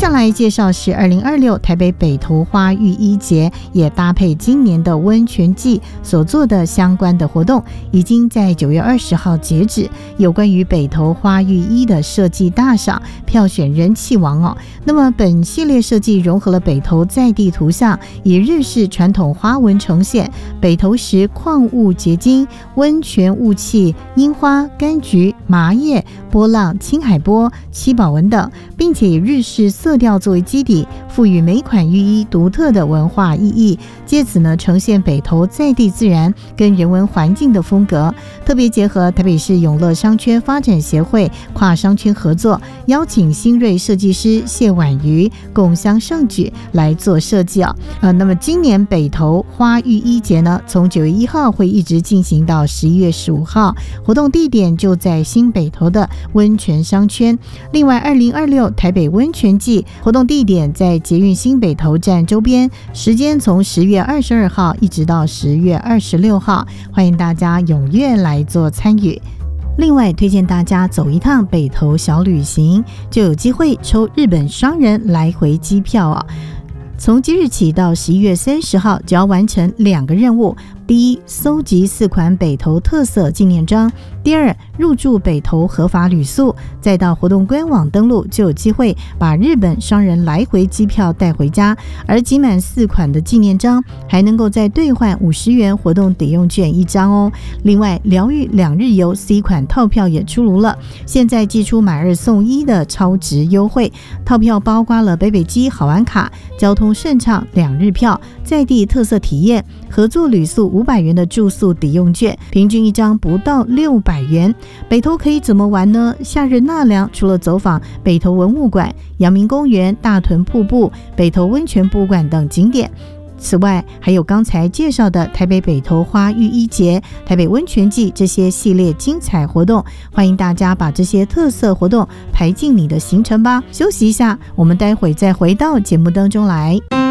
下来介绍是2026台北北投花浴衣节，也搭配今年的温泉季所做的相关的活动，已经在9月20号截止。有关于北投花浴衣的设计大赏票选人气王哦。那么本系列设计融合了北投在地图像，以日式传统花纹呈现北投石矿物结晶、温泉雾气、樱花、柑橘、麻叶、波浪、青海波、七宝纹等，并且以日式色调作为基底，赋予每款浴衣独特的文化意义，借此呢呈现北投在地自然跟人文环境的风格。特别结合台北市永乐商圈发展协会跨商圈合作，邀请新锐设计师谢婉瑜共襄盛举来做设计哦。那么今年北投花浴衣节呢，从9月1号会一直进行到11月15号，活动地点就在新北投的温泉商圈。另外2026台北温泉季活动地点在捷运新北投站周边，时间从10月22号一直到10月26号，欢迎大家踊跃来做参与。另外推荐大家走一趟北投小旅行，就有机会抽日本双人来回机票哦。从即日起到11月30号，只要完成2个任务：第一，搜集4款北投特色纪念章；第二，入住北投合法旅宿，再到活动官网登录，就有机会把日本双人来回机票带回家。而集满4款的纪念章，还能够再兑换50元活动抵用券1张哦。另外，疗愈2日游 C 款套票也出炉了，现在寄出买2送1的超值优惠，套票包括了北北基好玩卡、交通顺畅2日票、在地特色体验、合作旅宿500元的住宿抵用券，平均1张不到600元。北投可以怎么玩呢？夏日纳凉，除了走访北投文物馆、阳明公园、大屯瀑布、北投温泉博物馆等景点，此外还有刚才介绍的台北北投花浴衣节、台北温泉季这些系列精彩活动，欢迎大家把这些特色活动排进你的行程吧。休息一下，我们待会再回到节目当中来。